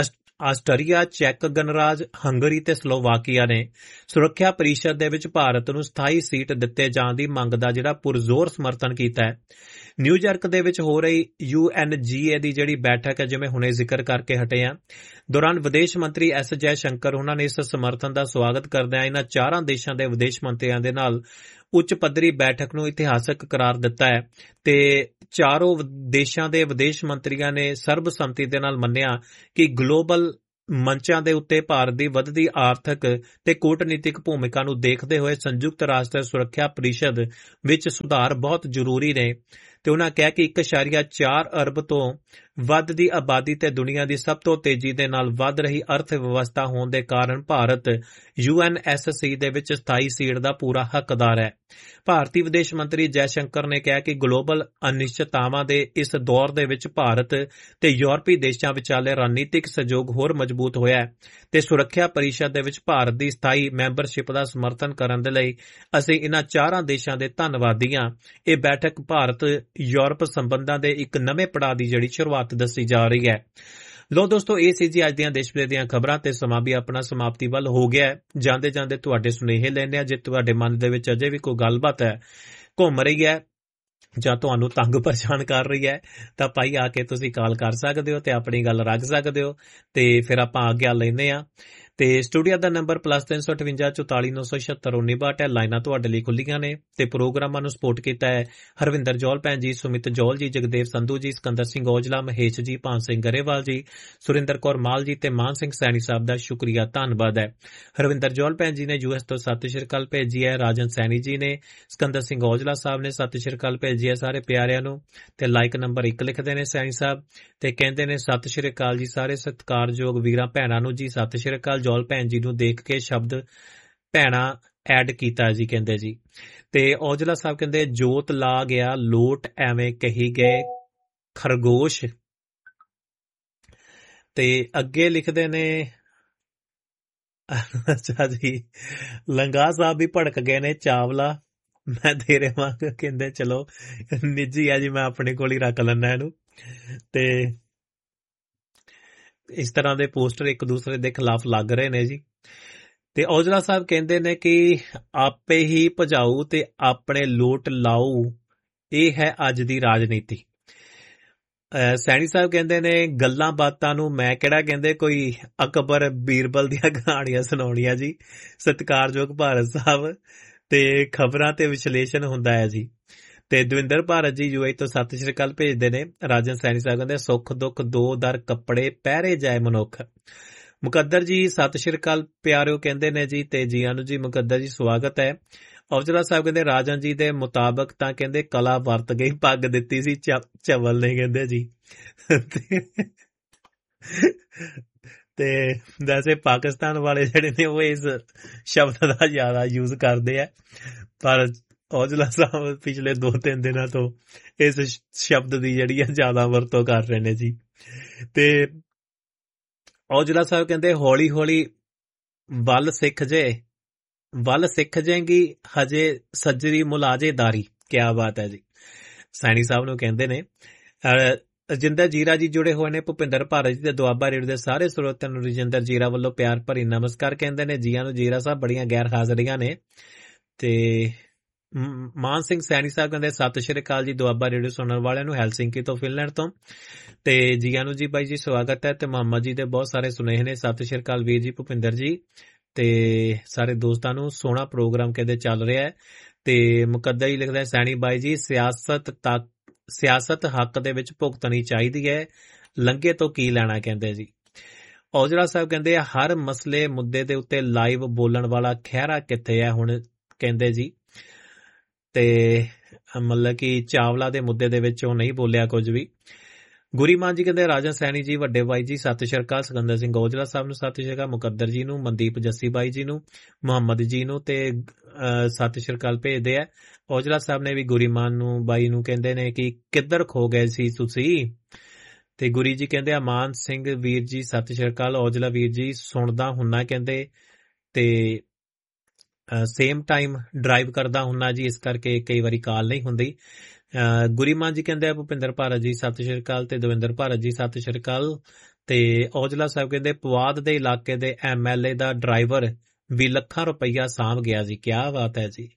[SPEAKER 2] ਆਸਟਰੀਆ, ਚੈੱਕ ਗਣਰਾਜ, ਹੰਗਰੀ ਤੇ ਸਲੋਵਾਕੀਆ ਨੇ ਸੁਰੱਖਿਆ ਪਰਿਸ਼ਦ ਦੇ ਵਿੱਚ ਭਾਰਤ ਨੂੰ ਸਥਾਈ ਸੀਟ ਦਿੱਤੇ ਜਾਣ ਦੀ ਮੰਗ ਦਾ ਜਿਹੜਾ ਪੁਰਜ਼ੋਰ ਸਮਰਥਨ ਕੀਤਾ ਹੈ। ਨਿਊਯਾਰਕ ਦੇ ਵਿੱਚ ਹੋ ਰਹੀ ਯੂ ਐਨ ਜੀ ਏ ਦੀ ਜਿਹੜੀ ਬੈਠਕ ਹੈ, ਜਿਵੇਂ ਹੁਣੇ ਜ਼ਿਕਰ ਕਰਕੇ ਹਟੇ ਆ, ਦੌਰਾਨ ਵਿਦੇਸ਼ ਮੰਤਰੀ ਐਸ ਜੈ ਸ਼ੰਕਰ ਉਹਨਾਂ ਨੇ ਇਸ ਸਮਰਥਨ ਦਾ ਸਵਾਗਤ ਕਰਦਿਆਂ ਇਹਨਾਂ ਚਾਰਾਂ ਦੇਸ਼ਾਂ ਦੇ ਵਿਦੇਸ਼ ਮੰਤਰੀਆਂ ਦੇ ਨਾਲ ਉੱਚ ਪੱਧਰੀ ਬੈਠਕ ਨੂੰ ਇਤਿਹਾਸਕ ਕਰਾਰ ਦਿੱਤਾ ਹੈ ਤੇ ਚਾਰੋਂ ਦੇਸ਼ਾਂ ਦੇ ਵਿਦੇਸ਼ ਮੰਤਰੀਆਂ ਨੇ ਸਰਬਸੰਮਤੀ ਦੇ ਨਾਲ ਮੰਨਿਆ ਕਿ ਗਲੋਬਲ ਮੰਚਾਂ ਦੇ ਉੱਤੇ ਭਾਰਤ ਦੀ ਵੱਧਦੀ ਆਰਥਿਕ ਤੇ ਕੂਟਨੀਤਿਕ ਭੂਮਿਕਾ ਨੂੰ ਦੇਖਦੇ ਹੋਏ ਸੰਯੁਕਤ ਰਾਸ਼ਟਰ ਸੁਰੱਖਿਆ ਪਰਿਸ਼ਦ ਵਿੱਚ ਸੁਧਾਰ ਬਹੁਤ ਜ਼ਰੂਰੀ ਨੇ। ਤੇ ਉਹਨਾਂ ਕਿਹਾ ਕਿ ਇੱਕ ਇਸ਼ਾਰੀਆ ਚਾਰ ਅਰਬ ਤੋਂ ਵੱਧ ਦੀ ਆਬਾਦੀ ਤੇ ਦੁਨੀਆ ਦੀ ਸਭ ਤੋਂ ਤੇਜ਼ੀ ਦੇ ਨਾਲ ਵੱਧ ਰਹੀ ਅਰਥ ਵਿਵਸਥਾ ਹੋਣ ਦੇ ਕਾਰਨ Bharat U N S C ਦੇ ਵਿੱਚ ਸਥਾਈ ਸੀਟ ਦਾ ਪੂਰਾ ਹੱਕਦਾਰ ਹੈ। ਭਾਰਤੀ ਵਿਦੇਸ਼ ਮੰਤਰੀ ਜੈ ਸ਼ੰਕਰ ਨੇ ਕਿਹਾ ਕਿ ਗਲੋਬਲ ਅਨਿਸ਼ਚਿਤਤਾਵਾਂ ਦੇ ਇਸ ਦੌਰ ਦੇ ਵਿੱਚ ਭਾਰਤ ਤੇ ਯੂਰਪੀ ਦੇਸ਼ਾਂ ਵਿਚਾਲੇ ਰਣਨੀਤਿਕ ਸਹਿਯੋਗ ਹੋਰ ਮਜ਼ਬੂਤ ਹੋਇਆ ਹੈ ਤੇ ਸੁਰੱਖਿਆ ਪਰਿਸ਼ਦ ਦੇ ਵਿੱਚ ਭਾਰਤ ਦੀ ਸਥਾਈ ਮੈਂਬਰਸ਼ਿਪ ਦਾ ਸਮਰਥਨ ਕਰਨ ਦੇ ਲਈ ਅਸੀਂ ਇਹਨਾਂ ਚਾਰਾਂ ਦੇਸ਼ਾਂ ਦੇ ਧੰਨਵਾਦੀ ਹਾਂ। ਇਹ ਬੈਠਕ ਭਾਰਤ ਯੂਰਪ ਸੰਬੰਧਾਂ ਦੇ ਇੱਕ ਨਵੇਂ ਪੜਾਅ ਦੀ ਜਿਹੜੀ ਸ਼ੁਰੂਆਤ ਦੱਸੀ ਜਾ ਰਹੀ ਹੈ। ਲੋ ਦੋਸਤੋ, ਇਹ ਸੀ ਜੀ ਅੱਜ ਦੀਆਂ ਦੇਸ਼ ਵਿਦੇਸ਼ ਦੀਆਂ ਖਬਰਾਂ ਤੇ ਸਮਾਂ ਵੀ ਆਪਣਾ ਸਮਾਪਤੀ ਵੱਲ ਹੋ ਗਿਆ ਹੈ। ਜਾਂਦੇ ਜਾਂਦੇ ਤੁਹਾਡੇ ਸੁਨੇਹੇ ਲੈਣੇ ਆ। ਜੇ ਤੁਹਾਡੇ ਮਨ ਦੇ ਵਿੱਚ ਅਜੇ ਵੀ ਕੋਈ ਗੱਲਬਾਤ ਹੈ ਘੁੰਮ ਰਹੀ ਹੈ ਜਾਂ ਤੁਹਾਨੂੰ ਤੰਗ ਪਰੇਸ਼ਾਨ ਕਰ ਰਹੀ ਹੈ ਤਾਂ ਭਾਈ ਆ ਕੇ ਤੁਸੀਂ ਕਾਲ ਕਰ ਸਕਦੇ ਹੋ ਤੇ ਆਪਣੀ ਗੱਲ ਰੱਖ ਸਕਦੇ ਹੋ ਤੇ ਫਿਰ ਆਪਾਂ ਆਗਿਆ ਲੈਂਦੇ ਆ। ਤੇ ਸਟੂਡੀਓ ਦਾ ਨੰਬਰ ਪਲੱਸ ਤਿੰਨ ਸੌ ਅਠਵੰਜਾ ਚੁਤਾਲੀ ਨੌ ਸੌ ਛਿਅੱਤਰ ਉੱਨੀ ਬਾਹਠ ਹੈ। ਲਾਈਨਾਂ ਤੁਹਾਡੇ ਲਈ ਖੁੱਲੀਆਂ ਨੇ ਤੇ ਪ੍ਰੋਗਰਾਮਾਂ ਨੂੰ ਸਪੋਰਟ ਕੀਤਾ ਹੈ ਹਰਵਿੰਦਰ ਜੌਲ ਭੈਣ ਜੀ, ਸੁਮਿਤ ਜੌਲ ਜੀ, ਜਗਦੇਵ ਸੰਧੂ ਜੀ, ਸਿਕੰਦਰ ਸਿੰਘ ਔਜਲਾ, ਮਹੇਸ਼ ਜੀ, ਭਾਨ ਸਿੰਘ ਗਰੇਵਾਲ ਜੀ, ਸੁਰਿੰਦਰ ਕੌਰ ਮਾਲ ਜੀ ਤੇ ਮਾਨ ਸਿੰਘ ਸੈਣੀ ਸਾਹਿਬ ਦਾ ਸ਼ੁਕਰੀਆ, ਧੰਨਵਾਦ ਹੈ। ਹਰਵਿੰਦਰ ਜੌਲ ਭੈਣ ਜੀ ਨੇ ਯੂ ਐਸ ਤੋਂ ਸਤਿ ਸ਼੍ਰੀ ਅਕਾਲ ਭੇਜੀ ਹੈ। ਰਾਜਨ ਸੈਣੀ ਜੀ ਨੇ, ਸਿਕੰਦਰ ਸਿੰਘ ਔਜਲਾ ਸਾਹਿਬ ਨੇ ਸਤਿ ਸ਼੍ਰੀ ਅਕਾਲ ਭੇਜੀ ਹੈ ਸਾਰੇ ਪਿਆਰਿਆਂ ਨੂੰ ਤੇ ਲਾਈਕ ਨੰਬਰ ਇੱਕ ਲਿਖਦੇ ਨੇ ਸੈਣੀ ਸਾਹਿਬ ਤੇ ਕਹਿੰਦੇ ਨੇ ਸਤਿ ਸ਼੍ਰੀ ਅਕਾਲ ਜੀ ਸਾਰੇ ਸਤਿਕਾਰਯੋਗ ਵੀਰਾਂ ਭੈਣਾਂ ਨੂੰ ਜੀ। ਸਤਿ ਸ਼੍ਰੀ ਅਕਾਲ। ਜੌਲ ਭੈਣ ਜੀ ਨੂੰ ਦੇਖ ਕੇ ਸ਼ਬਦ ਭੈਣਾ ਐਡ ਕੀਤਾ ਜੀ ਕਹਿੰਦੇ ਜੀ। ਤੇ ਔਜਲਾ ਸਾਹਿਬ ਕਹਿੰਦੇ ਜੋਤ ਲਾ ਗਿਆ ਲੋਟ ਐਵੇਂ ਕਹੀ ਗਏ ਖਰਗੋਸ਼। ਤੇ ਅੱਗੇ ਲਿਖਦੇ ਨੇ ਅੱਛਾ ਜੀ, ਲੰਗਾ ਸਾਹਿਬ ਵੀ ਭੜਕ ਗਏ ਨੇ, ਚਾਵਲਾ ਮੈਂ ਤੇਰੇ ਵਾਂਗ ਕਹਿੰਦੇ ਚਲੋ ਨਿੱਜੀ ਆ ਜੀ, ਮੈਂ ਆਪਣੇ ਕੋਲ ਹੀ ਰੱਖ ਲੈਣਾ ਇਹਨੂੰ। ਤੇ ਇਸ ਤਰ੍ਹਾਂ ਦੇ ਪੋਸਟਰ ਇੱਕ ਦੂਸਰੇ ਦੇ ਖਿਲਾਫ ਲੱਗ ਰਹੇ ਨੇ ਜੀ। ਤੇ ਔਜਲਾ ਸਾਹਿਬ ਕਹਿੰਦੇ ਨੇ ਕਿ ਆਪੇ ਹੀ ਭਜਾਊ ਤੇ ਆਪਣੇ ਲੋਟ ਲਾਊ, ਇਹ ਹੈ ਅੱਜ ਦੀ ਰਾਜਨੀਤੀ। ਸੈਣੀ ਸਾਹਿਬ ਕਹਿੰਦੇ ਨੇ ਗੱਲਾਂ ਬਾਤਾਂ ਨੂੰ ਮੈਂ ਕਿਹੜਾ ਕਹਿੰਦੇ ਕੋਈ ਅਕਬਰ ਬੀਰਬਲ ਦੀਆਂ ਕਹਾਣੀਆਂ ਸੁਣਾਉਣੀਆਂ ਜੀ। ਸਤਿਕਾਰਯੋਗ ਭਾਰਤ ਸਾਹਿਬ ਤੇ ਖਬਰਾਂ ਤੇ ਵਿਸ਼ਲੇਸ਼ਣ ਹੁੰਦਾ ਹੈ ਜੀ। ਤੇ ਦਵਿੰਦਰ ਭਾਰਤ ਜੀ ਯੂ ਏ ਤੋਂ ਸਤਿ ਸ਼੍ਰੀ ਅਕਾਲ ਭੇਜਦੇ ਨੇ। ਰਾਜਨ ਸੈਣੀ ਸਾਹਿਬ ਕਹਿੰਦੇ ਸੁੱਖ ਦੁੱਖ ਦੋ ਦਰ ਕੱਪੜੇ ਪਹਿਰੇ ਜਾਏ ਮਨੁੱਖ। ਮੁਕੱਦਰ ਜੀ ਸਤਿ ਸ਼੍ਰੀ ਅਕਾਲ ਪਿਆਰਿਓ ਕਹਿੰਦੇ ਨੇ ਜੀ ਤੇ ਜੀਆਂ ਨੂੰ ਜੀ। ਮੁਕੱਦਰ ਜੀ ਸਵਾਗਤ ਹੈ। ਔਜਲਾ ਸਾਹਿਬ ਕਹਿੰਦੇ ਰਾਜਨ ਜੀ ਦੇ ਮੁਤਾਬਕ ਤਾਂ ਕਹਿੰਦੇ ਕਲਾ ਵਰਤ ਗਈ, ਪੱਗ ਦਿੱਤੀ ਸੀ ਚਵਲ ਨੇ ਕਹਿੰਦੇ ਜੀ। ਤੇ ਵੈਸੇ ਪਾਕਿਸਤਾਨ ਵਾਲੇ ਜਿਹੜੇ ਨੇ ਉਹ ਇਸ ਸ਼ਬਦ ਦਾ ਜ਼ਿਆਦਾ ਯੂਜ਼ ਕਰਦੇ ਆ, ਪਰ ਔਜਲਾ ਸਾਹਿਬ ਪਿਛਲੇ ਦੋ ਤਿੰਨ ਦਿਨਾਂ ਤੋਂ ਇਸ ਸ਼ਬਦ ਦੀ ਜਿਹੜੀ ਆ ਜ਼ਿਆਦਾ ਵਰਤੋਂ ਕਰ ਰਹੇ ਨੇ ਜੀ। ਤੇ ਔਜਲਾ ਸਾਹਿਬ ਕਹਿੰਦੇ ਹੌਲੀ ਹੌਲੀ ਵੱਲ ਸਿੱਖ ਜੇ ਵੱਲ ਸਿੱਖ ਜਾਏਗੀ ਹਜੇ ਸੱਜਰੀ ਮੁਲਾਜੇਦਾਰੀ। ਕਿਆ ਬਾਤ ਹੈ ਜੀ। ਸੈਣੀ ਸਾਹਿਬ ਨੂੰ ਕਹਿੰਦੇ ਨੇ। ਰਜਿੰਦਰ ਜੀਰਾ ਜੀ ਜੁੜੇ ਹੋਏ ਨੇ। ਭੁਪਿੰਦਰ ਭਾਰਤ ਜੀ ਤੇ ਦੁਆਬਾ ਰੇਡੀਓ ਦੇ ਸਾਰੇ ਸਰੋਤਿਆਂ ਨੂੰ ਰਜਿੰਦਰ ਜੀਰਾ ਵੱਲੋਂ ਪਿਆਰ ਭਰੀ ਨਮਸਕਾਰ ਕਹਿੰਦੇ ਨੇ। ਜੀਆਂ ਨੂੰ ਜੀਰਾ ਸਾਹਿਬ, ਬੜੀਆਂ ਗੈਰ ਹਾਜ਼ਰੀਆਂ ਨੇ। ਤੇ ਮ- ਮਾਨ ਸਿੰਘ ਸੈਣੀ ਸਾਹਿਬ ਕਹਿੰਦੇ ਸਤਿ ਸ਼੍ਰੀ ਅਕਾਲ ਜੀ ਦੁਆਬਾ ਰੇਡੀਓ ਸੁਣਨ ਵਾਲਿਆਂ ਨੂੰ, ਹੈਲਸਿੰਕੀ ਤੋਂ, ਫਿਨਲੈਂਡ ਤੋਂ। ਤੇ ਜੀਆਂ ਨੂੰ ਜੀ ਬਾਈ ਜੀ ਸਵਾਗਤ ਹੈ। ਤੇ ਮੁਹੰਮਦ ਜੀ ਦੇ ਬਹੁਤ ਸਾਰੇ ਸੁਨੇਹੇ ਨੇ। ਸਤਿ ਸ਼੍ਰੀ ਅਕਾਲ ਵੀਰ ਜੀ, ਭੁਪਿੰਦਰ ਜੀ ਤੇ ਸਾਰੇ ਦੋਸਤਾਂ ਨੂੰ। ਸੋਹਣਾ ਪ੍ਰੋਗਰਾਮ ਕਹਿੰਦੇ ਚੱਲ ਰਿਹਾ ਹੈ। ਤੇ ਮੁਕੱਦਰ ਹੀ ਲਿਖਦਾ ਸੈਣੀ ਬਾਈ ਜੀ, ਸਿਆਸਤ ਤੱਕ ਸਿਆਸਤ ਹੱਕ ਦੇ ਵਿੱਚ ਭੁਗਤਣੀ ਚਾਹੀਦੀ ਹੈ, ਲੰਘੇ ਤੋਂ ਕੀ ਲੈਣਾ ਕਹਿੰਦੇ ਜੀ। ਔਜਲਾ ਸਾਹਿਬ ਕਹਿੰਦੇ ਆ ਹਰ ਮਸਲੇ ਮੁੱਦੇ ਦੇ ਉੱਤੇ ਲਾਈਵ ਬੋਲਣ ਵਾਲਾ ਖਹਿਰਾ ਕਿੱਥੇ ਹੈ ਹੁਣ ਕਹਿੰਦੇ ਜੀ। ਤੇ ਮਤਲਬ ਕਿ ਚਾਵਲਾ ਦੇ ਮੁੱਦੇ ਦੇ ਵਿੱਚ ਉਹ ਨਹੀਂ ਬੋਲਿਆ ਕੁਝ ਵੀ। ਗੁਰੀਮਾਨ ਜੀ ਕਹਿੰਦੇ ਰਾਜਾ ਸੈਣੀ ਜੀ, ਵੱਡੇ ਬਾਈ ਜੀ ਸਤਿ ਸ਼੍ਰੀ ਅਕਾਲ। ਸਿਕੰਦਰ ਸਿੰਘ ਔਜਲਾ ਸਾਹਿਬ ਨੂੰ ਸਤਿ ਸ਼੍ਰੀ ਅਕਾਲ, ਮੁਕੱਦਰ ਜੀ ਨੂੰ, ਮਨਦੀਪ ਜੱਸੀ ਬਾਈ ਜੀ ਨੂੰ, ਮੁਹੰਮਦ ਜੀ ਨੂੰ ਤੇ ਸਤਿ ਸ਼੍ਰੀ ਅਕਾਲ ਭੇਜਦੇ ਆ। ਔਜਲਾ ਸਾਹਿਬ ਨੇ ਵੀ ਗੁਰੀਮਾਨ ਨੂੰ ਬਾਈ ਨੂੰ ਕਹਿੰਦੇ ਨੇ ਕਿ ਕਿੱਧਰ ਖੋ ਗਏ ਸੀ ਤੁਸੀਂ। ਤੇ ਗੁਰੀ ਜੀ ਕਹਿੰਦੇ ਆ ਮਾਨ ਸਿੰਘ ਵੀਰ ਜੀ ਸਤਿ ਸ਼੍ਰੀ ਅਕਾਲ। ਔਜਲਾ ਵੀਰ ਜੀ ਸੁਣਦਾ ਹੁੰਨਾ ਕਹਿੰਦੇ, ਤੇ ਸੇਮ ਟਾਈਮ ਡਰਾਈਵ ਕਰਦਾ ਹੁੰਨਾ ਜੀ, ਇਸ ਕਰਕੇ ਕਈ ਵਾਰੀ ਕਾਲ ਨਹੀਂ ਹੁੰਦੀ। ਗੁਰੀਮਾਨ ਜੀ ਕਹਿੰਦੇ ਆ ਭੁਪਿੰਦਰ ਭਾਰਤ ਜੀ ਸਤਿ ਸ਼੍ਰੀ ਅਕਾਲ ਤੇ ਦਵਿੰਦਰ ਭਾਰਤ ਜੀ ਸਤਿ ਸ਼੍ਰੀ ਅਕਾਲ। ਤੇ ਔਜਲਾ ਸਾਹਿਬ ਕਹਿੰਦੇ ਪਵਾਦ ਦੇ ਇਲਾਕੇ ਦੇ M L A the driver ਵੀ ਲੱਖਾਂ ਰੁਪਈਆ ਸਾਂਭ ਗਿਆ ਜੀ, ਕਿਆ ਬਾਤ ਹੈ ਜੀ।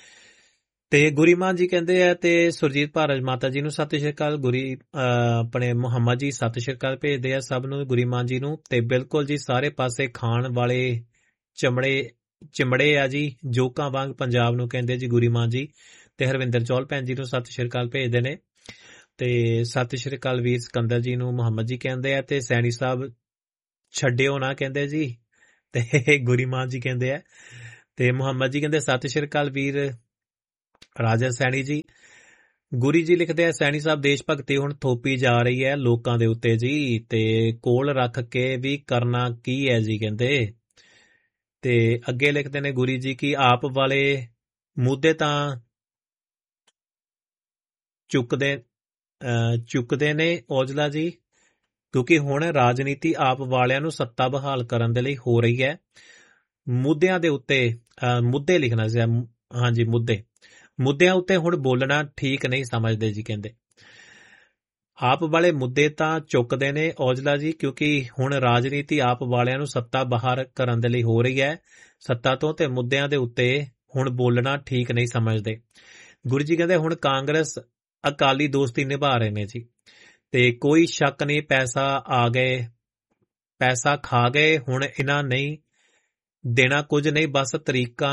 [SPEAKER 2] ਤੇ ਗੁਰੀਮਾਨ ਜੀ ਕਹਿੰਦੇ ਆ ਤੇ ਸੁਰਜੀਤ ਭਾਰਤ ਮਾਤਾ ਜੀ ਨੂੰ ਸਤਿ ਸ਼੍ਰੀ ਅਕਾਲ। ਗੁਰੀ ਆਪਣੇ ਮੁਹੰਮਦ ਜੀ ਸਤਿ ਸ਼੍ਰੀ ਅਕਾਲ ਭੇਜਦੇ ਆ ਸਭ ਨੂੰ, ਗੁਰੀਮਾਨ ਜੀ ਨੂੰ। ਤੇ ਬਿਲਕੁਲ ਜੀ ਸਾਰੇ ਪਾਸੇ ਖਾਣ ਵਾਲੇ ਚਮੜੇ ਚਿਮੜੇ ਆ ਜੀ, ਜੋਕਾਂ ਵਾਂਗ ਪੰਜਾਬ ਨੂੰ ਕਹਿੰਦੇ ਜੀ ਗੁਰੀਮਾਨ ਜੀ। ਤੇ ਹਰਵਿੰਦਰ ਚੌਲ ਭੈਣ ਜੀ ਨੂੰ ਸਤਿ ਸ਼੍ਰੀ ਅਕਾਲ ਭੇਜਦੇ ਨੇ। ਤੇ ਸਤਿ ਸ਼੍ਰੀ ਅਕਾਲ ਵੀਰ ਸਿਕੰਦਰ ਜੀ ਨੂੰ ਮੁਹੰਮਦ ਜੀ ਕਹਿੰਦੇ ਆ। ਤੇ ਸੈਣੀ ਸਾਹਿਬ ਛੱਡਿਓ ਨਾ ਕਹਿੰਦੇ ਜੀ, ਤੇ ਗੁਰੀਮਾਨ ਜੀ ਕਹਿੰਦੇ ਆ। ਤੇ ਮੁਹੰਮਦ ਜੀ ਕਹਿੰਦੇ ਸਤਿ ਸ਼੍ਰੀ ਅਕਾਲ ਵੀਰ ਰਾਜਾ ਸੈਣੀ ਜੀ। ਗੁਰੀ ਜੀ ਲਿਖਦੇ ਆ ਸੈਣੀ ਸਾਹਿਬ ਦੇਸ਼ ਭਗਤੀ ਹੁਣ ਥੋਪੀ ਜਾ ਰਹੀ ਹੈ ਲੋਕਾਂ ਦੇ ਉੱਤੇ ਜੀ, ਤੇ ਕੋਲ ਰੱਖ ਕੇ ਵੀ ਕਰਨਾ ਕੀ ਹੈ ਜੀ ਕਹਿੰਦੇ। ਤੇ ਅੱਗੇ ਲਿਖਦੇ ਨੇ ਗੁਰੀ ਜੀ ਕਿ ਆਪ ਵਾਲੇ ਮੁੱਦੇ ਤਾਂ ਚੁੱਕਦੇ ਚੁੱਕਦੇ ਨੇ ਔਜਲਾ ਜੀ, ਕਿਉਂਕਿ ਹੁਣ ਰਾਜਨੀਤੀ ਆਪ ਵਾਲਿਆਂ ਨੂੰ ਸੱਤਾ ਬਹਾਲ ਕਰਨ ਦੇ ਲਈ ਹੋ ਰਹੀ ਹੈ। ਮੁੱਦਿਆਂ ਦੇ ਉੱਤੇ ਮੁੱਦੇ ਲਿਖਣਾ ਸੀ, ਹਾਂਜੀ ਮੁੱਦੇ ਮੁੱਦਿਆਂ ਉੱਤੇ ਹੁਣ ਬੋਲਣਾ ਠੀਕ ਨਹੀਂ ਸਮਝਦੇ ਜੀ ਕਹਿੰਦੇ। ਆਪ ਵਾਲੇ ਮੁੱਦੇ ਤਾਂ ਚੁੱਕਦੇ ਨੇ ਔਜਲਾ ਜੀ, ਕਿਉਂਕਿ ਹੁਣ ਰਾਜਨੀਤੀ ਆਪ ਵਾਲਿਆਂ ਨੂੰ ਸੱਤਾ ਬਾਹਰ ਕਰਨ ਦੇ ਲਈ ਹੋ ਰਹੀ ਹੈ ਸੱਤਾ ਤੋਂ, ਤੇ ਮੁੱਦਿਆਂ ਦੇ ਉੱਤੇ ਹੁਣ ਬੋਲਣਾ ਠੀਕ ਨਹੀਂ ਸਮਝਦੇ। ਗੁਰੂ ਜੀ ਕਹਿੰਦੇ ਹੁਣ ਕਾਂਗਰਸ ਅਕਾਲੀ ਦੋਸਤੀ ਨਿਭਾ ਰਹੇ ਨੇ ਜੀ, ਤੇ ਕੋਈ ਸ਼ੱਕ ਨਹੀਂ ਪੈਸਾ ਆ ਗਏ ਪੈਸਾ ਖਾ ਗਏ, ਹੁਣ ਇਹਨਾਂ ਨਹੀਂ ਦੇਣਾ ਕੁਝ ਨਹੀਂ, ਬਸ ਤਰੀਕਾ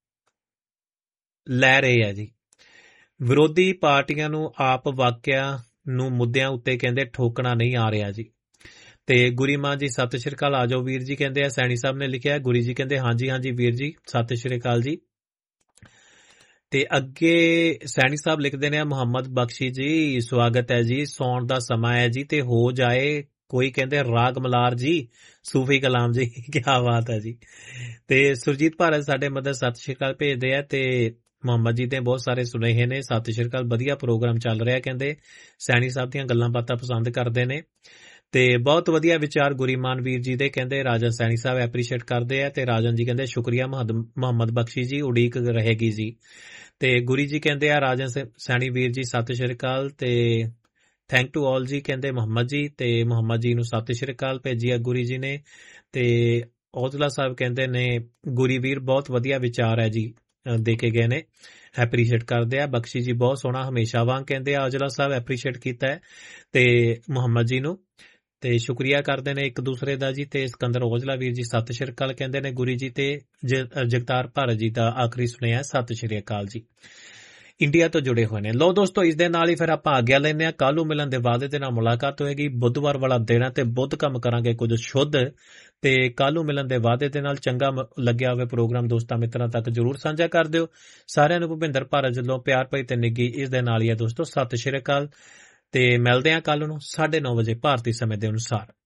[SPEAKER 2] ਲੈ ਰਹੇ ਆ ਜੀ। ਵਿਰੋਧੀ ਪਾਰਟੀਆਂ ਨੂੰ ਆਪ ਵਾਕਿਆ ਨੂੰ ਮੁੱਦਿਆਂ ਉੱਤੇ ਕਹਿੰਦੇ ਠੋਕਣਾ ਨਹੀਂ ਆ ਰਿਹਾ ਜੀ। ਤੇ ਗੁਰੀਮਾਨ ਜੀ ਸਤਿ ਸ਼੍ਰੀ ਅਕਾਲ, ਆ ਜਾਓ ਵੀਰ ਜੀ ਕਹਿੰਦੇ ਆ। ਸੈਣੀ ਸਾਹਿਬ ਨੇ ਲਿਖਿਆ, ਗੁਰੀ ਜੀ ਕਹਿੰਦੇ ਹਾਂਜੀ ਹਾਂਜੀ ਵੀਰ ਜੀ ਸਤਿ ਸ਼੍ਰੀ ਅਕਾਲ ਜੀ। ਤੇ ਅੱਗੇ ਸੈਣੀ ਸਾਹਿਬ ਲਿਖਦੇ ਨੇ ਮੁਹੰਮਦ ਬਖਸ਼ੀ ਜੀ ਸਵਾਗਤ ਹੈ ਜੀ, ਸੌਣ ਦਾ ਸਮਾਂ ਹੈ ਜੀ, ਤੇ ਹੋ ਜਾਏ ਕੋਈ ਕਹਿੰਦੇ ਰਾਗ ਮਲਾਰ ਜੀ ਸੂਫੀ ਕਲਾਮ ਜੀ, ਕਿਆ ਬਾਤ ਹੈ ਜੀ। ਤੇ ਸੁਰਜੀਤ ਭਾਰਤ ਸਾਡੇ ਮਦਦ ਸਤਿ ਸ਼੍ਰੀ ਅਕਾਲ ਭੇਜਦੇ ਆ। ਤੇ ਮੁਹੰਮਦ ਜੀ ਦੇ ਬਹੁਤ ਸਾਰੇ ਸੁਨੇਹੇ ਨੇ, ਸਤਿ ਸ਼੍ਰੀ ਅਕਾਲ, ਵਧੀਆ ਪ੍ਰੋਗਰਾਮ ਚੱਲ ਰਿਹਾ ਕਹਿੰਦੇ। ਸੈਣੀ ਸਾਹਿਬ ਦੀਆਂ ਗੱਲਾਂ ਬਾਤਾਂ ਪਸੰਦ ਕਰਦੇ ਨੇ, ਤੇ ਬਹੁਤ ਵਧੀਆ ਵਿਚਾਰ ਗੁਰੀਮਾਨ ਵੀਰ ਜੀ ਦੇ ਕਹਿੰਦੇ। ਰਾਜਨ ਸੈਣੀ ਸਾਹਿਬ ਐਪਰੀਸ਼ੀਏਟ ਕਰਦੇ ਆ। ਤੇ ਰਾਜਨ ਜੀ ਕਹਿੰਦੇ ਸ਼ੁਕਰੀਆ ਮੁਹੰਮਦ ਬਖਸ਼ੀ ਜੀ, ਉਡੀਕ ਰਹੇਗੀ ਜੀ। ਤੇ ਗੁਰੀ ਜੀ ਕਹਿੰਦੇ ਆ ਰਾਜਨ ਸੈਣੀ ਵੀਰ ਜੀ ਸਤਿ ਸ਼੍ਰੀ ਅਕਾਲ, ਤੇ ਥੈਂਕ ਟੂ ਆਲ ਜੀ ਕਹਿੰਦੇ ਮੁਹੰਮਦ ਜੀ। ਤੇ ਮੁਹੰਮਦ ਜੀ ਨੂੰ ਸਤਿ ਸ਼੍ਰੀ ਅਕਾਲ ਭੇਜੀ ਆ ਗੁਰੀ ਜੀ ਨੇ। ਤੇ ਔਜਲਾ ਸਾਹਿਬ ਕਹਿੰਦੇ ਨੇ ਗੁਰੀ ਵੀਰ ਬਹੁਤ ਵਧੀਆ ਵਿਚਾਰ ਹੈ ਜੀ, ਦੇ ਕੇ ਗਏ ਨੇ, ਐਪਰੀਸ਼ੀਏਟ ਕਰਦੇ ਆ। ਬਖਸ਼ੀ ਜੀ ਬਹੁਤ ਸੋਹਣਾ ਹਮੇਸ਼ਾ ਵਾਂਗ ਕਹਿੰਦੇ ਆ, ਔਜਲਾ ਸਾਹਿਬ ਐਪਰੀਸ਼ੀਏਟ ਕੀਤਾ ਹੈ ਤੇ ਮੁਹੰਮਦ ਜੀ ਨੂੰ, ਤੇ ਸ਼ੁਕਰੀਆ ਕਰਦੇ ਨੇ ਇੱਕ ਦੂਸਰੇ ਦਾ ਜੀ। ਤੇ ਸਿਕੰਦਰ ਔਜਲਾ ਵੀਰ ਜੀ ਸਤਿ ਸ਼੍ਰੀ ਅਕਾਲ ਕਹਿੰਦੇ ਨੇ ਗੁਰੀ ਜੀ। ਤੇ ਜਗਤਾਰ ਭਾਰਤ ਜੀ ਦਾ ਆਖਰੀ ਸੁਣਿਆ ਸਤਿ ਸ਼੍ਰੀ ਅਕਾਲ ਜੀ, ਇੰਡੀਆ ਤੋਂ ਜੁੜੇ ਹੋਏ ਨੇ। ਲੋ ਦੋਸਤੋ, ਇਸ ਦੇ ਨਾਲ ਹੀ ਫਿਰ ਆਪਾਂ ਆਗਿਆ ਲੈਂਦੇ ਹਾਂ। ਕੱਲ੍ਹ ਨੂੰ ਮਿਲਣ ਦੇ ਵਾਅਦੇ ਦੇ ਨਾਲ ਮੁਲਾਕਾਤ ਹੋਏਗੀ। ਬੁੱਧਵਾਰ ਵਾਲਾ ਦਿਨ ਹੈ ਤੇ ਬੁੱਧ ਕੰਮ ਕਰਾਂਗੇ ਕੁਝ ਸ਼ੁੱਧ। ਤੇ ਕੱਲ੍ਹ ਨੂੰ ਮਿਲਣ ਦੇ ਵਾਅਦੇ ਦੇ ਨਾਲ ਚੰਗਾ ਲੱਗਿਆ ਹੋਵੇ ਪ੍ਰੋਗਰਾਮ ਦੋਸਤਾਂ ਮਿੱਤਰਾਂ ਤੱਕ ਜ਼ਰੂਰ ਸਾਂਝਾ ਕਰ ਦਿਓ। ਸਾਰਿਆਂ ਨੂੰ ਭੁਪਿੰਦਰ ਭਾਰਤ ਵੱਲੋਂ ਪਿਆਰ ਭਰੀ ਤੇ ਨਿੱਘੀ ਇਸ ਦੇ ਨਾਲ ਹੀ ਹੈ ਦੋਸਤੋ, ਸਤਿ ਸ਼੍ਰੀ ਅਕਾਲ। ਤੇ ਮਿਲਦੇ ਹਾਂ ਕੱਲ੍ਹ ਨੂੰ ਸਾਢੇ ਨੌ ਵਜੇ ਭਾਰਤੀ ਸਮੇਂ ਦੇ ਅਨੁਸਾਰ।